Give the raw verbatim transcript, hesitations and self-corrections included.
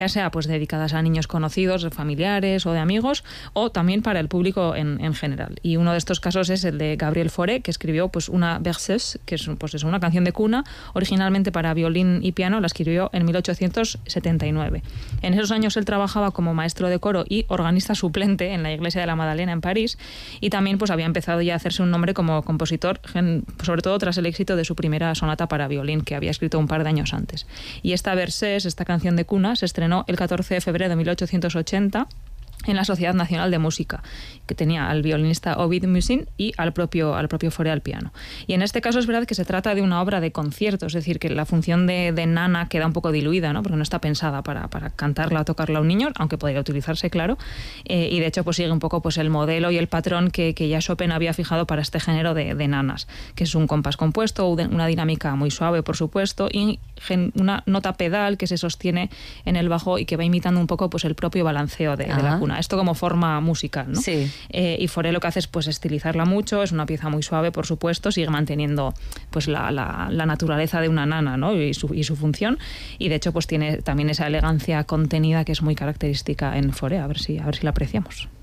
ya sea pues dedicadas a niños conocidos, de familiares o de amigos, o también para el público en, en general. Y uno de estos casos es el de Gabriel Fauré, que escribió pues una berceuse, que es, pues, es una canción de cuna, originalmente para violín y piano, la escribió en mil ochocientos setenta y nueve. En esos años él trabajaba como maestro de coro y organista suplente en la iglesia de la Madalena en París, y también pues había empezado ya a hacerse un nombre como compositor, sobre todo tras el éxito de su primera sonata para violín, que había escrito un par de años antes. Y esta berceuse, esta canción de cuna, se estrenó el catorce de febrero de mil ochocientos ochenta en la Sociedad Nacional de Música, que tenía al violinista Ovid Musin y al propio, al propio Fauré al piano. Y en este caso es verdad que se trata de una obra de concierto, es decir, que la función de, de nana queda un poco diluida, ¿no? Porque no está pensada para, para cantarla o tocarla a un niño, aunque podría utilizarse, claro, eh, y de hecho pues sigue un poco pues el modelo y el patrón que, que ya Chopin había fijado para este género de, de nanas, que es un compás compuesto, una dinámica muy suave, por supuesto, y una nota pedal que se sostiene en el bajo y que va imitando un poco pues el propio balanceo de, de la cuna. Esto como forma musical, ¿no? Sí. Eh, y Fauré lo que hace es pues estilizarla mucho, es una pieza muy suave, por supuesto, sigue manteniendo pues la, la, la naturaleza de una nana, ¿no? y, su, y su función, y de hecho pues tiene también esa elegancia contenida que es muy característica en Fauré. A ver si, a ver si la apreciamos.